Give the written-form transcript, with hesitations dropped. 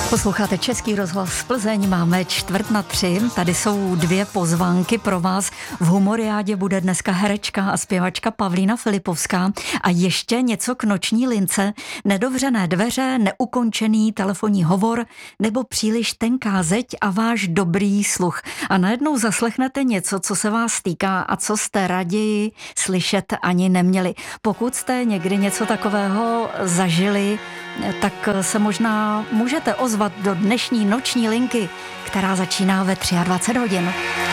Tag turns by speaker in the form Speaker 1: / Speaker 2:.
Speaker 1: Posloucháte Český rozhlas Plzeň, máme 2:45, tady jsou dvě pozvánky pro vás. V Humoriádě bude dneska herečka a zpěvačka Pavlína Filipovská a ještě něco k noční lince, nedovřené dveře, neukončený telefonní hovor nebo příliš tenká zeď a váš dobrý sluch. A najednou zaslechnete něco, co se vás týká a co jste raději slyšet ani neměli. Pokud jste někdy něco takového zažili, tak se možná můžete ozvat do dnešní noční linky, která začíná ve 23 hodin.